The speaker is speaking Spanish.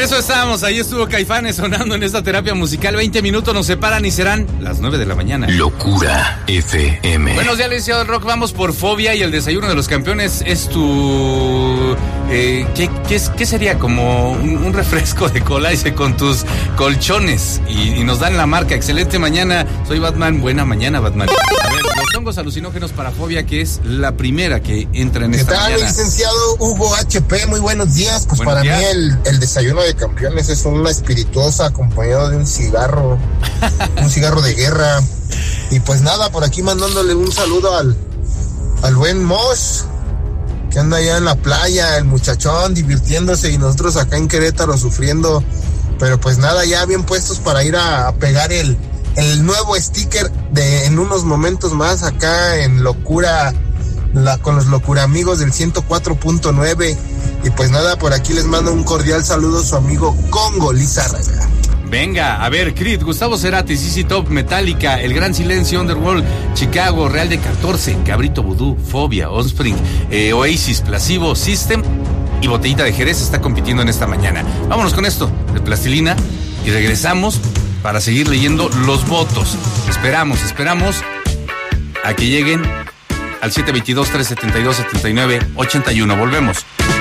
Eso estábamos, ahí estuvo Caifanes sonando en esta terapia musical. 20 minutos nos separan y serán las 9 de la mañana. Locura FM. Buenos días, licenciado del rock. Vamos por Fobia y el desayuno de los campeones es tu... ¿qué sería? Como un refresco de cola, dice, con tus colchones. Y nos dan la marca. Excelente mañana. Soy Batman. Buena mañana, Batman. A ver, los hongos alucinógenos para Fobia, que es la primera que entra en esta mañana. ¿Qué tal, licenciado Hugo HP? Muy buenos días. Pues buenos días. Mí el desayuno de campeones es una espirituosa acompañado de un cigarro de guerra. Y pues nada, por aquí mandándole un saludo al buen Mosh, que anda allá en la playa, el muchachón divirtiéndose y nosotros acá en Querétaro sufriendo. Pero pues nada, ya bien puestos para ir a pegar el nuevo sticker en unos momentos más acá en Locura, con los Locura amigos del 104.9. Y pues nada, por aquí les mando un cordial saludo a su amigo Congo Lizárraga. Venga, a ver, Creed, Gustavo Cerati, ZZ Top, Metallica, El Gran Silencio, Underworld, Chicago, Real de 14, Cabrito Vudú, Fobia, Offspring, Oasis, Placebo, System y Botellita de Jerez está compitiendo en esta mañana. Vámonos con esto de Plastilina y regresamos para seguir leyendo los votos. Esperamos a que lleguen al 722-372-7981. Volvemos.